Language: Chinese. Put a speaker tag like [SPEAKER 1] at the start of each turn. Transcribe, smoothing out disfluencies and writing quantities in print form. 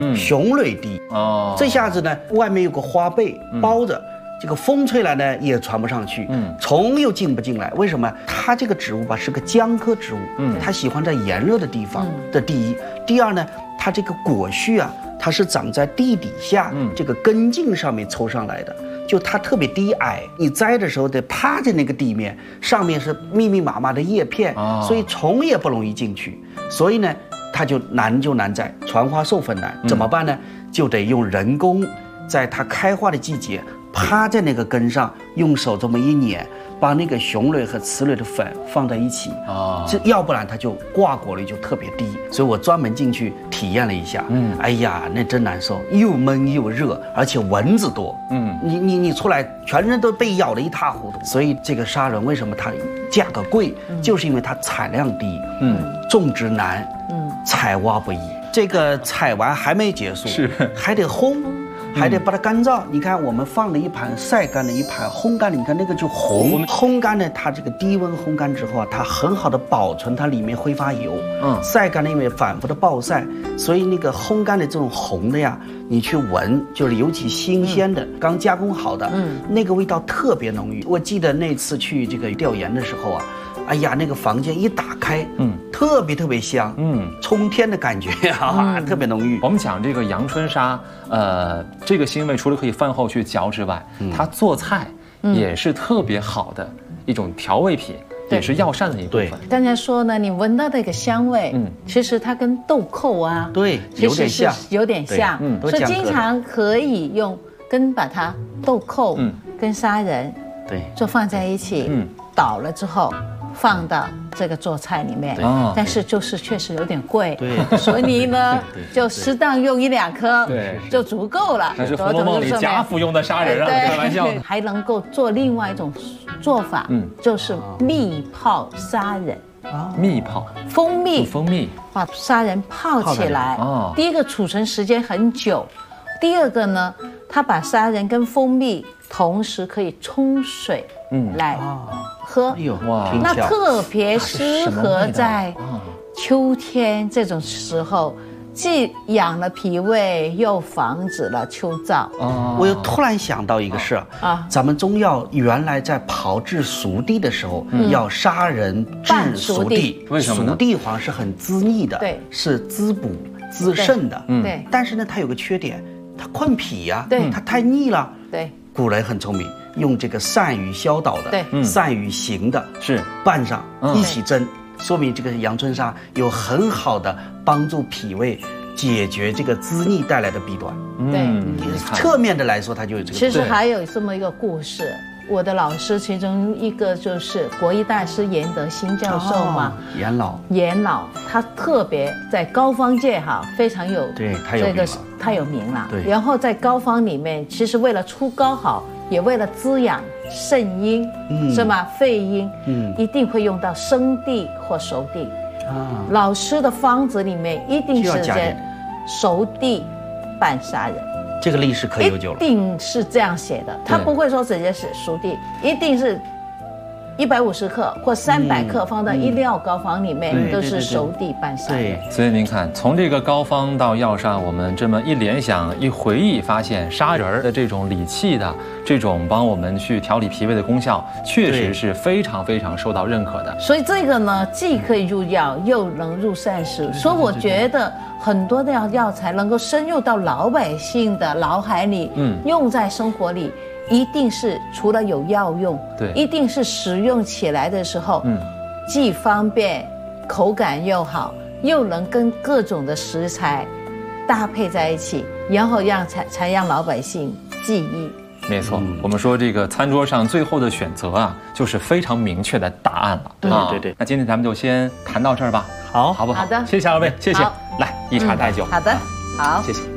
[SPEAKER 1] 雄蕊低。哦，这下子呢，外面有个花被包着。这个风吹来呢，也传不上去，虫又进不进来。为什么？它这个植物吧是个姜科植物，它喜欢在炎热的地方。这第一，第二呢，它这个果序啊，它是长在地底下，这个根茎上面抽上来的，就它特别低矮，你摘的时候得趴在那个地面，上面是密密麻麻的叶片，所以虫也不容易进去。所以呢，它就难在传花授粉难，怎么办呢？就得用人工，在它开花的季节。趴在那个根上，用手这么一捻，把那个雄蕊和雌蕊的粉放在一起这要不然它就挂果率就特别低。所以我专门进去体验了一下，哎呀，那真难受，又闷又热，而且蚊子多，你出来全身都被咬得一塌糊涂。所以这个砂仁为什么它价格贵，就是因为它产量低，种植难，采挖不易。这个采完还没结束，还得烘。还得把它干燥。你看，我们放了一盘晒干的，一盘烘干的，你看那个就红。烘干呢，它这个低温烘干之后啊，它很好的保存它里面挥发油。晒干了因为反复的暴晒，所以那个烘干的这种红的呀，你去闻，就是尤其新鲜的、刚加工好的，那个味道特别浓郁。我记得那次去这个调研的时候啊。哎呀，那个房间一打开，特别香，冲天的感觉啊，特别浓郁。
[SPEAKER 2] 我们讲这个阳春砂，这个腥味除了可以饭后去嚼之外，它做菜也是特别好的一种调味品，也是药膳的一部分。
[SPEAKER 3] 刚才说呢，你闻到那个香味，其实它跟豆蔻啊，
[SPEAKER 1] 对，
[SPEAKER 3] 有点像，所以经常可以用把它豆蔻跟砂仁，就放在一起，捣了之后。放到这个做菜里面，但是就是确实有点贵，所以呢就适当用1-2颗，就足够了。
[SPEAKER 2] 那是《红楼梦》里贾府用的砂仁啊，开玩笑。
[SPEAKER 3] 还能够做另外一种做法，就是蜜泡砂仁。
[SPEAKER 2] 蜜泡
[SPEAKER 3] 蜂蜜，把砂仁泡起来。第一个储存时间很久，第二个呢，它把砂仁跟蜂蜜同时可以冲水来喝，那特别适合在秋天这种时候，既养了脾胃，又防止了秋燥。
[SPEAKER 1] 我又突然想到一个事啊，咱们中药原来在炮制熟地的时候，要砂仁制熟地，
[SPEAKER 2] 为什么呢？
[SPEAKER 1] 熟地黄是很滋腻的，是滋补滋肾的，
[SPEAKER 3] 对。
[SPEAKER 1] 但是呢，它有个缺点，它困脾呀，它太腻了，
[SPEAKER 3] 对。
[SPEAKER 1] 古人很聪明，用这个善于消导的，善于行的，
[SPEAKER 2] 是
[SPEAKER 1] 拌上一起蒸，说明这个阳春砂有很好的帮助脾胃解决这个滋腻带来的弊端。
[SPEAKER 3] 对，
[SPEAKER 1] 侧面的来说，它就有这个。
[SPEAKER 3] 其实还有这么一个故事，我的老师其中一个就是国医大师严德兴教授嘛，严老，他特别在膏方界非常有，
[SPEAKER 1] 对，
[SPEAKER 3] 太有名了。然后在膏方里面，其实为了出膏好，也为了滋养肾阴，是吗？肺阴，一定会用到生地或熟地。老师的方子里面一定是在熟地拌砂仁。
[SPEAKER 1] 这个历史可悠久了，
[SPEAKER 3] 一定是这样写的，他不会说直接是熟地，一定是150克或300克放到医料膏方里面，都是熟地拌砂仁。
[SPEAKER 2] 所以您看，从这个膏方到药膳，我们这么一联想、一回忆，发现砂仁的这种理气的、这种帮我们去调理脾胃的功效，确实是非常受到认可的。
[SPEAKER 3] 所以这个呢，既可以入药，又能入膳食。所以我觉得很多的药材能够深入到老百姓的脑海里，用在生活里。一定是除了有药用，一定是食用起来的时候，既方便，口感又好，又能跟各种的食材搭配在一起，然后才让老百姓记忆。
[SPEAKER 2] 没错，我们说这个餐桌上最后的选择啊，就是非常明确的答案了。对。那今天咱们就先谈到这儿吧，好不好？
[SPEAKER 3] 好的，
[SPEAKER 2] 谢谢二位，谢谢。来，一茶带酒。
[SPEAKER 3] 好的，好，
[SPEAKER 2] 谢谢。